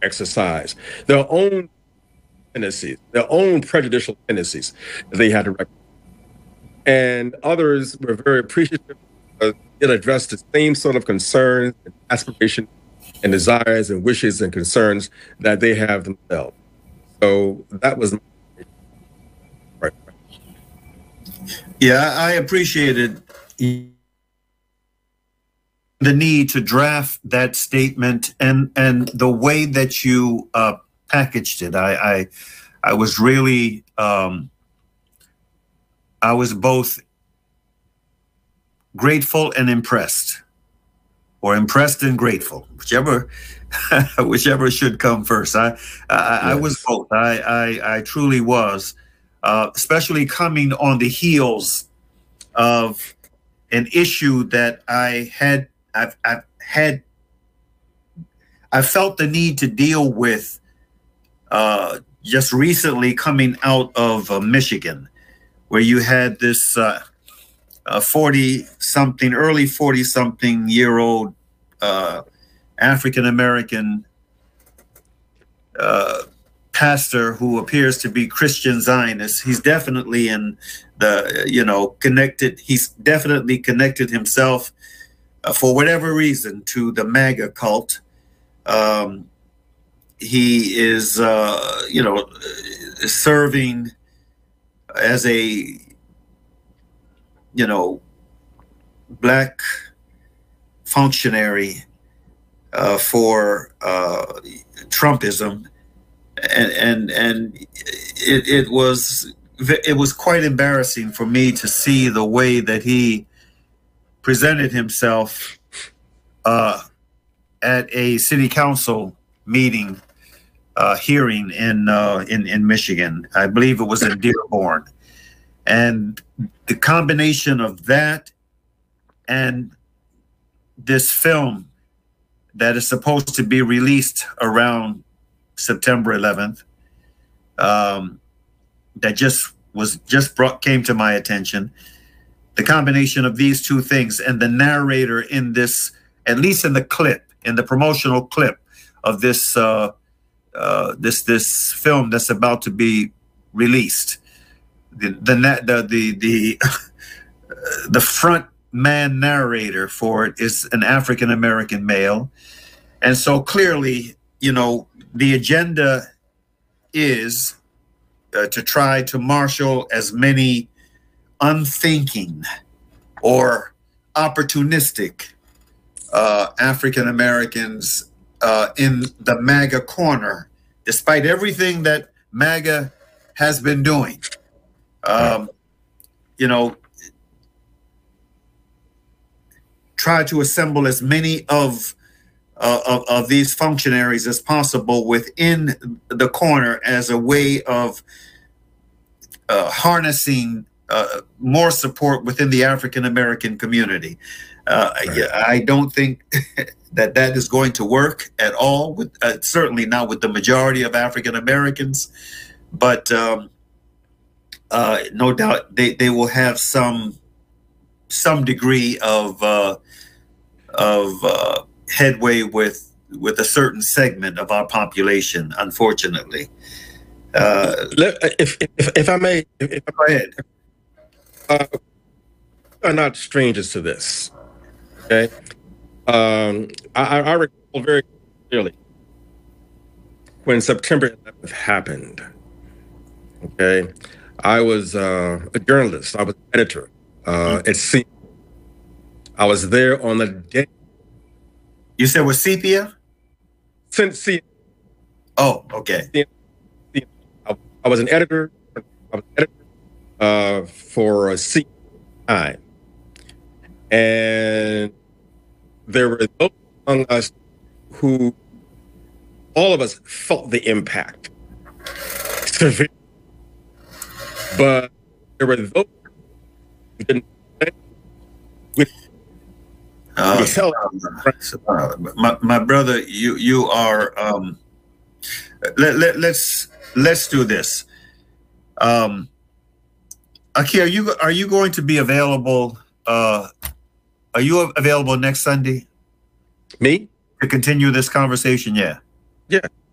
exercise their own tendencies, their own prejudicial tendencies that they had to recognize. And others were very appreciative because it addressed the same sort of concerns and aspirations and desires and wishes and concerns that they have themselves. So that was right. Yeah, I appreciated the need to draft that statement and the way that you packaged it. I was really I was both grateful and impressed, or impressed and grateful, whichever whichever should come first. I was both. I truly was, especially coming on the heels of an issue that I felt the need to deal with just recently, coming out of Michigan, where you had this 40-something, early 40-something year old African-American pastor who appears to be Christian Zionist. He's definitely in the, connected. He's definitely connected himself for whatever reason to the MAGA cult. He is, serving as a, black functionary for Trumpism, and it was quite embarrassing for me to see the way that he presented himself at a city council meeting hearing in Michigan. I believe it was in Dearborn. And the combination of that and this film that is supposed to be released around September 11th, that came to my attention. The combination of these two things and the narrator in this, at least in the clip, in the promotional clip of this this film that's about to be released, the front man narrator for it is an African American male, and so clearly, the agenda is to try to marshal as many unthinking or opportunistic African Americans in the MAGA corner, despite everything that MAGA has been doing. Try to assemble as many of these functionaries as possible within the corner as a way of harnessing more support within the African American community. I don't think that is going to work at all. Certainly not with the majority of African Americans, but no doubt they will have some degree of headway with a certain segment of our population, unfortunately. If I may, go ahead. Are not strangers to this. Okay, I recall very clearly when September 11th happened. Okay, I was a journalist. I was an editor at CNN. I was there on the day. You said with Sepia? Since CNN. Oh, okay. I was an editor. I was an editor for CNN, and there were those among us who, all of us, felt the impact. But there were those who didn't. My brother, you are. Let's do this. Aki, are you going to be available? Are you available next Sunday? Me? To continue this conversation? Yeah. Yeah.